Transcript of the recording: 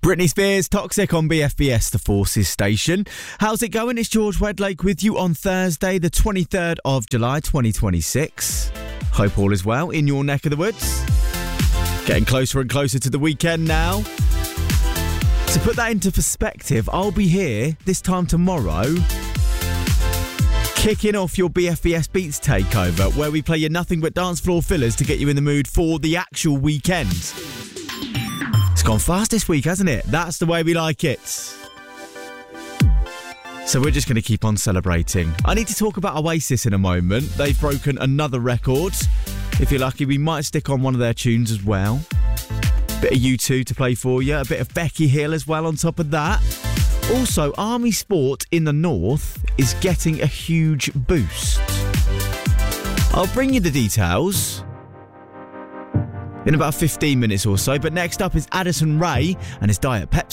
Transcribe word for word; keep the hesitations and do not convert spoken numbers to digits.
Britney Spears, Toxic on B F B S, the Forces station. How's it going? It's George Wedlake with you on Thursday, the twenty-third of July, twenty twenty-six. Hope all is well in your neck of the woods. Getting closer and closer to the weekend now. To put that into perspective, I'll be here this time tomorrow, kicking off your B F B S Beats takeover, where we play your nothing but dance floor fillers to get you in the mood for the actual weekend. It's gone fast this week, hasn't it? That's the way we like it. So we're just going to keep on celebrating. I need to talk about Oasis in a moment. They've broken another record. If you're lucky, we might stick on one of their tunes as well. Bit of U two to play for you. A bit of Becky Hill as well on top of that. Also, Army Sport in the north is getting a huge boost. I'll bring you the details in about fifteen minutes or so. But next up is Addison Rae and his Diet Pepsi.